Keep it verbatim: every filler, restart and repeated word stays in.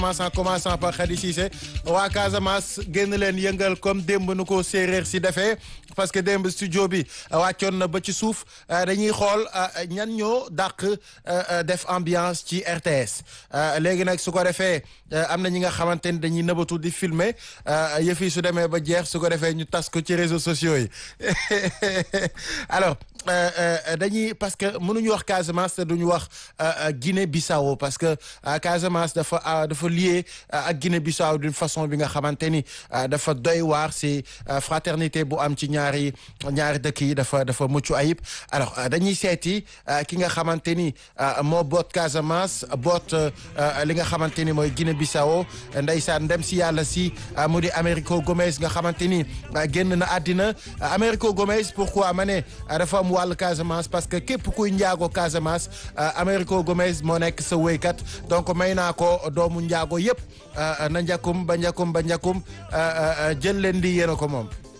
en commençant par Khady Cissé waa Casamance génn leen yëngal comme démb nu ko séeréer si defee parce que démb studio bi wàccoon na ba ci suuf dañuy xool ñan ñoo dàq def ambiance ci R T S léegi nag su ko defee am na ñi nga xamante ni dañuy nëbatu di filmer yëf yi su demee ba jeex su ko defee ñu tas ko ci réseaux sociaux yi alors dañuy parce que mënuñu wax Casamance te duñu wax Guinée-Bissau parce que Casamance dafa dafa lié ak Guinée-Bissau d'une façon bi nga xamante ni dafa doy waar si fraternité bu am ci ñaari ñaari dëkk yi dafa dafa mucc ayib alors dañuy seeti ki nga xamante ni moo boot Casamance boot li nga xamante ni mooy Guinée-Bissau ndeysaan ndem si yàlla si mu di Américo Gomez nga xamante ni génn na àddina Américo Gomez pourquoi ma ne dafa am wàllu Casamance parce que képp kuy njaago Casamance Américo Gomez moo nekk sa wéykat donc may naa ko doomu njaago yëpp na njakum ba njakum ba njakum jël leen di yéen a ko moom